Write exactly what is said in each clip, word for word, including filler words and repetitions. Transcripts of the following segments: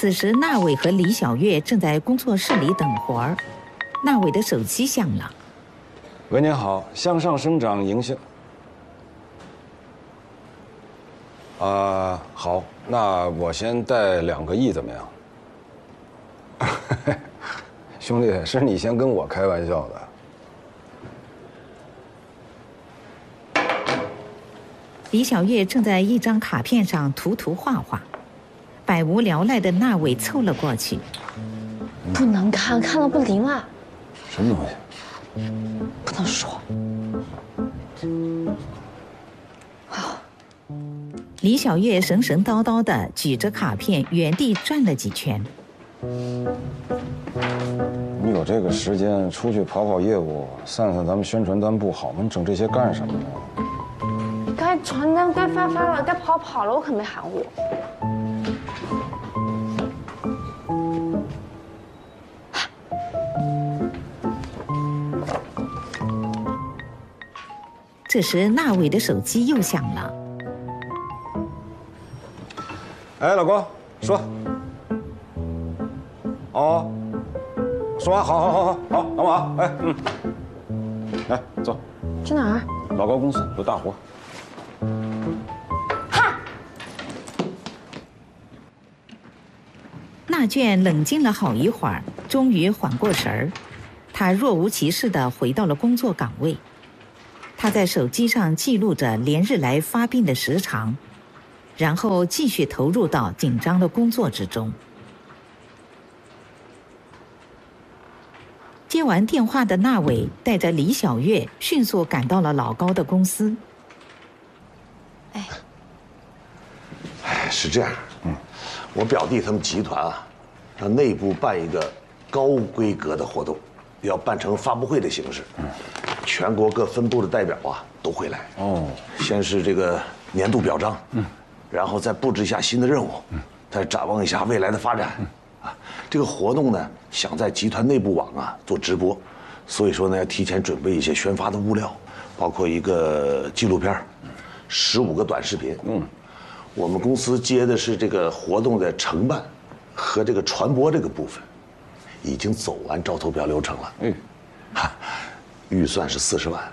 此时，纳伟和李小月正在工作室里等活儿。纳伟的手机响了。 喂，您好，向上生长营销。啊、呃，好，那我先贷两个亿怎么样？兄弟，是你先跟我开玩笑的。 李小月正在一张卡片上涂涂画画，百无聊赖的纳伟凑了过去。 不能看，看了不灵啊。 什么东西？ 不能说。好。 李小月神神叨叨地举着卡片，原地转了几圈。 你有这个时间出去跑跑业务，散散咱们宣传单不好吗？你整这些干什么呢？ 该传单该发发了，该跑跑了，我可没含糊。 这时，纳伟的手机又响了。 哎，老公，说。哦，说完，好好好好好，等我啊！哎，嗯，来走。 去哪儿？ 老高公司有大活。 哈！ 纳卷冷静了好一会儿，终于缓过神儿。他若无其事地回到了工作岗位。他在手机上记录着连日来发病的时长，然后继续投入到紧张的工作之中。接完电话的纳伟带着李小月迅速赶到了老高的公司。 哎， 哎，是这样，嗯，我表弟他们集团啊，让内部办一个高规格的活动，要办成发布会的形式。嗯，全国各分部的代表啊都会来。哦，先是这个年度表彰，嗯，然后再布置一下新的任务，嗯，再展望一下未来的发展。嗯，啊，这个活动呢，想在集团内部网啊做直播，所以说呢，要提前准备一些宣发的物料，包括一个纪录片，十五个短视频。嗯，我们公司接的是这个活动的承办和这个传播这个部分，已经走完招投标流程了。嗯，哈，预算是四十万。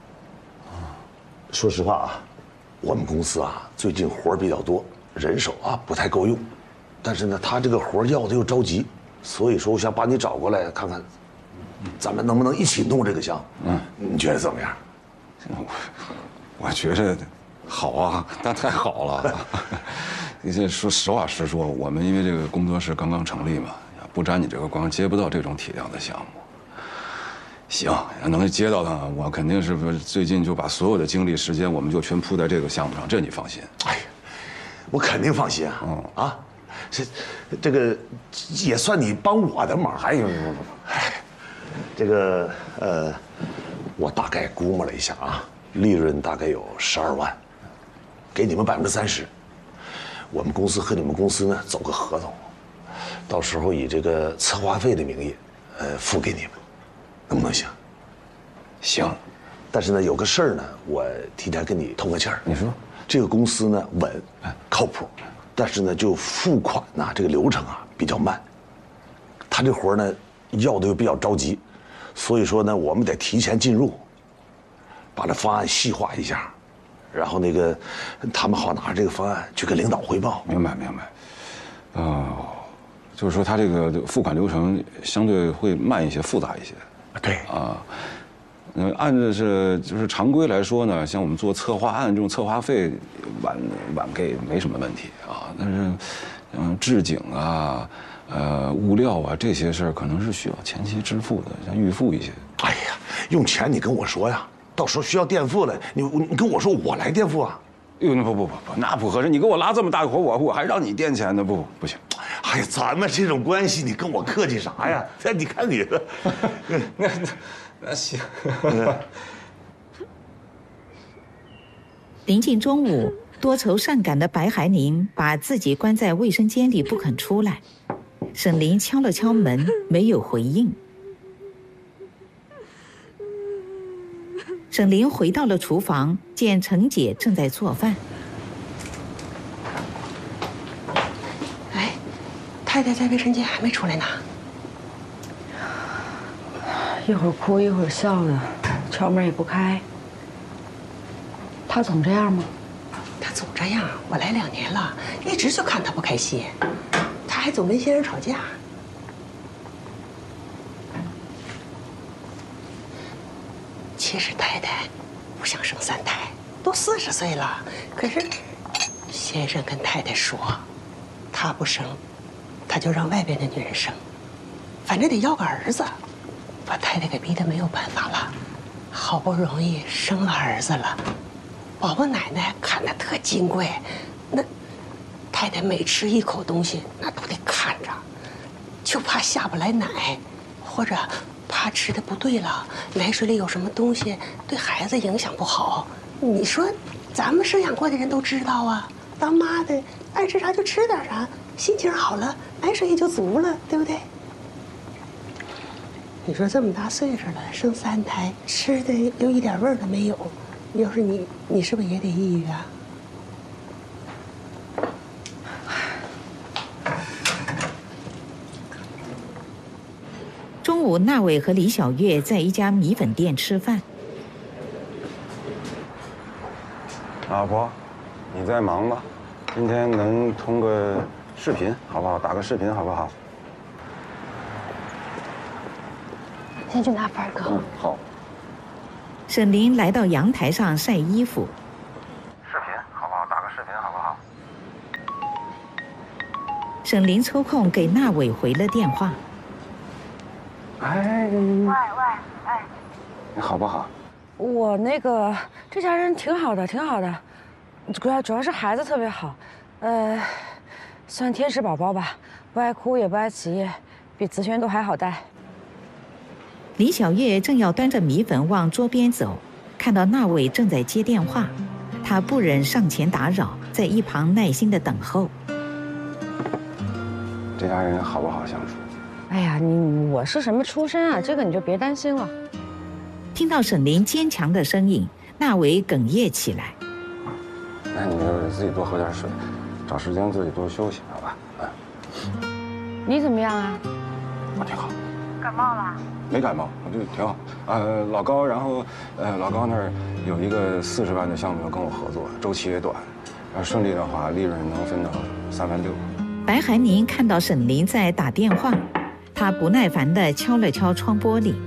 说实话啊，我们公司啊最近活儿比较多，人手啊不太够用。但是呢，他这个活要的又着急，所以说我想把你找过来看看，咱们能不能一起弄这个项？嗯，你觉得怎么样？ 我我觉得好啊，那太好了。你这说实话实说，我们因为这个工作室刚刚成立嘛，不沾你这个光，接不到这种体量的项目。行，要能接到它，我肯定是不是最近就把所有的精力时间，我们就全扑在这个项目上，这你放心。 哎呀，我肯定放心啊！嗯啊。这，这个也算你帮我的忙。哎呦，哎，这个呃，我大概估摸了一下啊，利润大概有十二万，给你们百分之三十。我们公司和你们公司呢走个合同，到时候以这个策划费的名义，呃，付给你们，能不能行？ 行， 但是呢，有个事儿呢，我提前跟你通个气儿。 你说， 这个公司呢稳，靠谱。但是呢，就付款呐，这个流程啊比较慢。他这活呢要的又比较着急，所以说呢，我们得提前进入，把这方案细化一下，然后那个他们好拿着这个方案去跟领导汇报。 明白明白。哦，就是说他这个付款流程相对会慢一些，复杂一些。 对啊。嗯，按照是就是常规来说呢，像我们做策划案这种策划费晚晚给没什么问题啊，但是嗯，置景啊、呃物料啊这些事儿可能是需要前期支付的，像预付一些。 哎呀，用钱你跟我说呀，到时候需要垫付了，你你跟我说我来垫付啊。 哟，那不不不不，那不合适，你给我拉这么大的活，我我还让你垫钱呢，不不行。 哎呀，咱们这种关系，你跟我客气啥呀？你看你的， 那那行。 临近中午，多愁善感的白海宁把自己关在卫生间里不肯出来。沈林敲了敲门，没有回应。沈林回到了厨房，见陈姐正在做饭。 哎，他太太在卫生间还没出来呢。 一会儿哭一会儿笑的，敲门也不开。他总这样吗？ 他总这样，我来两年了，一直就看他不开心。他还总跟先生吵架。其实太太不想生三胎，都四十岁了，可是先生跟太太说，他不生，他就让外边的女人生，反正得要个儿子，把太太给逼得没有办法了。好不容易生了儿子了，宝宝奶奶看得特金贵，那太太每吃一口东西，那都得看着，就怕下不来奶，或者怕吃的不对了，奶水里有什么东西对孩子影响不好。你说，咱们生养过的人都知道啊，当妈的爱吃啥就吃点啥，心情好了，奶水也就足了，对不对？你说这么大岁数了，生三胎，吃的又一点味儿都没有，要是你，你是不是也得抑郁啊？ 中午，娜伟和李小月在一家米粉店吃饭。 老婆，你在忙吗？今天能通个视频好不好？打个视频好不好？ 先去拿饭，哥。 嗯，好。 沈林来到阳台上晒衣服。 视频好不好？打个视频好不好？ 沈林抽空给娜伟回了电话。 哎， 喂喂哎， 你好不好？ 我那个这家人挺好的，挺好的，主要主要是孩子特别好，呃，算天使宝宝吧，不爱哭也不爱起夜，比子轩都还好带。 李小月正要端着米粉往桌边走，看到娜伟正在接电话，她不忍上前打扰，在一旁耐心地等候。 这家人好不好相处？ 哎呀，你我是什么出身啊？这个你就别担心了。 听到沈林坚强的声音，娜伟哽咽起来。 那你就自己多喝点水，找时间自己多休息，好吧？ 嗯。你怎么样啊？ 我挺好。 感冒了？ 没感冒，我这挺好。呃，老高，然后呃，老高那儿有一个四十万的项目要跟我合作，周期也短，要顺利的话，利润能分到三万六。 白寒宁看到沈林在打电话，他不耐烦地敲了敲窗玻璃。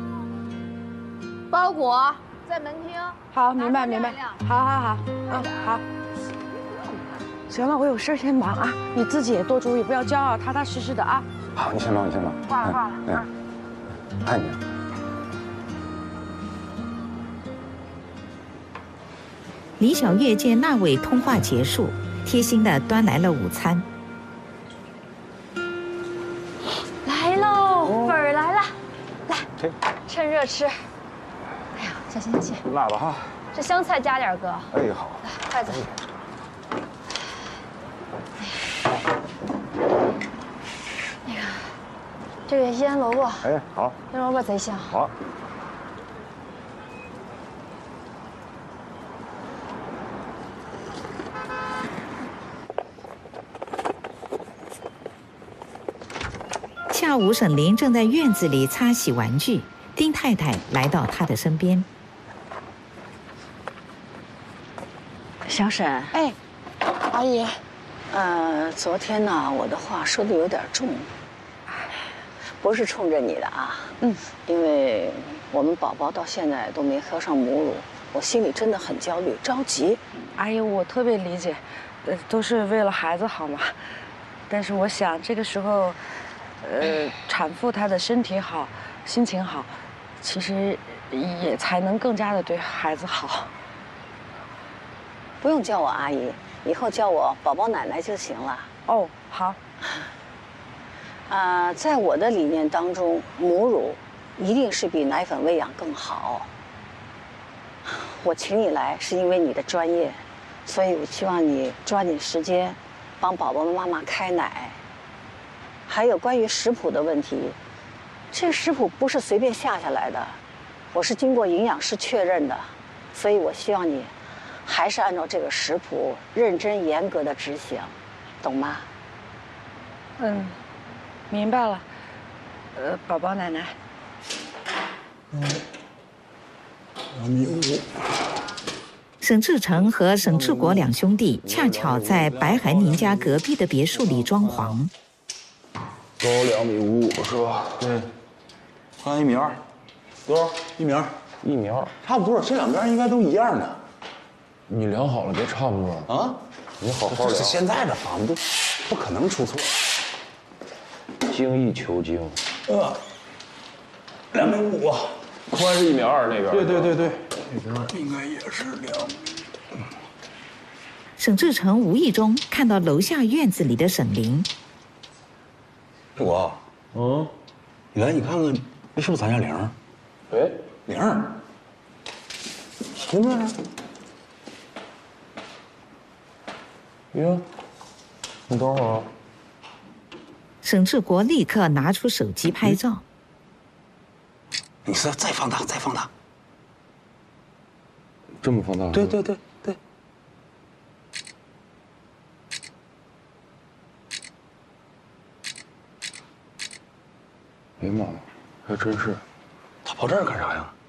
包裹在门厅。 好，明白明白。好好好，嗯好。行了，我有事先忙啊，你自己也多注意，不要骄傲，踏踏实实的啊。 好，你先忙，你先忙。 挂了挂了。 嗯，爱你。 李小月见娜伟通话结束，贴心地端来了午餐。 来喽，粉儿来了，来， 趁热吃。哎呀，小心小心。 辣吧哈。 这香菜加点，哥。 哎，好。 来，筷子。那个，这个腌萝卜。 哎，好。 腌萝卜贼香。 好。 下午，沈林正在院子里擦洗玩具，丁太太来到他的身边。 小沈， 哎，阿姨， 呃，昨天呢，我的话说的有点重，不是冲着你的啊，嗯，因为我们宝宝到现在都没喝上母乳，我心里真的很焦虑，着急。 阿姨，我特别理解，呃，都是为了孩子好嘛。但是我想这个时候，呃，产妇她的身体好，心情好，其实也才能更加的对孩子好。 不用叫我阿姨，以后叫我宝宝奶奶就行了。 哦，好。 啊、呃，在我的理念当中，母乳一定是比奶粉喂养更好。我请你来是因为你的专业，所以我希望你抓紧时间，帮宝宝妈妈开奶。还有关于食谱的问题，这个食谱不是随便下下来的，我是经过营养师确认的，所以我希望你还是按照这个食谱认真严格的执行，懂吗？ 嗯， 明白了。呃，宝宝奶奶。 嗯。两米五。 沈志成和沈志国两兄弟恰巧在白海宁家隔壁的别墅里装潢。 高两米五是吧？对。宽一米二。多少？一米二。 一米二， 差不多，这两边应该都一样的。 你量好了，别差不多啊！ 你好好量。 现在的房子不可能出错。 精益求精。 呃，两米五啊， 宽是一米二那边。 对对对对，那边应该也是两米。 沈志成无意中看到楼下院子里的沈玲。 我，嗯，你来，你看看，这是不是咱家玲？ 哎， 玲儿，听着呢。 哟，你等会儿啊。 沈志国立刻拿出手机拍照。 你是再放大，再放大。 这么放大？ 对对对对。 哎呀妈呀，还真是。 他跑这儿干啥呀？